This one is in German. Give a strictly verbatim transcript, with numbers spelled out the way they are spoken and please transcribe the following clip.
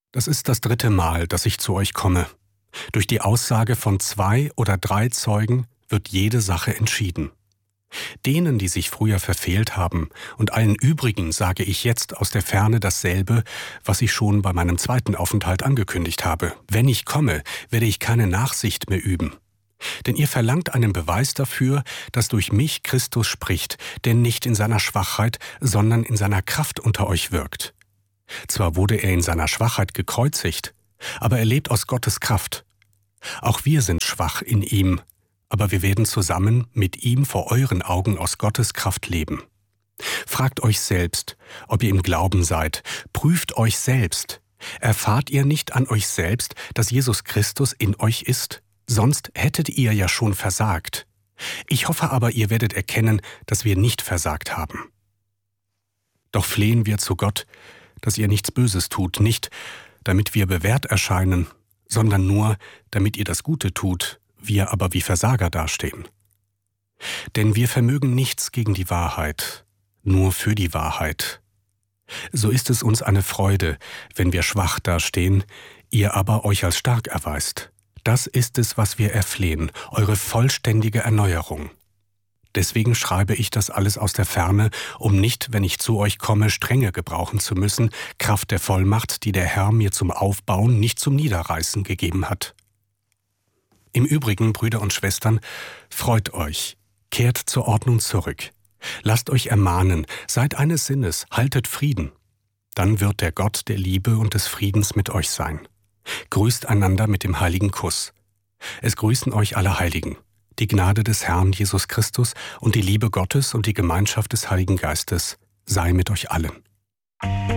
Das ist das dritte Mal, dass ich zu euch komme. Durch die Aussage von zwei oder drei Zeugen wird jede Sache entschieden. Denen, die sich früher verfehlt haben, und allen übrigen sage ich jetzt aus der Ferne dasselbe, was ich schon bei meinem zweiten Aufenthalt angekündigt habe. Wenn ich komme, werde ich keine Nachsicht mehr üben. Denn ihr verlangt einen Beweis dafür, dass durch mich Christus spricht, der nicht in seiner Schwachheit, sondern in seiner Kraft unter euch wirkt. Zwar wurde er in seiner Schwachheit gekreuzigt, aber er lebt aus Gottes Kraft. Auch wir sind schwach in ihm, aber wir werden zusammen mit ihm vor euren Augen aus Gottes Kraft leben. Fragt euch selbst, ob ihr im Glauben seid. Prüft euch selbst. Erfahrt ihr nicht an euch selbst, dass Jesus Christus in euch ist? Sonst hättet ihr ja schon versagt. Ich hoffe aber, ihr werdet erkennen, dass wir nicht versagt haben. Doch flehen wir zu Gott, dass ihr nichts Böses tut, nicht, damit wir bewährt erscheinen, sondern nur, damit ihr das Gute tut, wir aber wie Versager dastehen. Denn wir vermögen nichts gegen die Wahrheit, nur für die Wahrheit. So ist es uns eine Freude, wenn wir schwach dastehen, ihr aber euch als stark erweist. Das ist es, was wir erflehen, eure vollständige Erneuerung. Deswegen schreibe ich das alles aus der Ferne, um nicht, wenn ich zu euch komme, Strenge gebrauchen zu müssen, Kraft der Vollmacht, die der Herr mir zum Aufbauen, nicht zum Niederreißen gegeben hat. Im Übrigen, Brüder und Schwestern, freut euch, kehrt zur Ordnung zurück. Lasst euch ermahnen, seid eines Sinnes, haltet Frieden. Dann wird der Gott der Liebe und des Friedens mit euch sein. Grüßt einander mit dem heiligen Kuss. Es grüßen euch alle Heiligen. Die Gnade des Herrn Jesus Christus und die Liebe Gottes und die Gemeinschaft des Heiligen Geistes sei mit euch allen.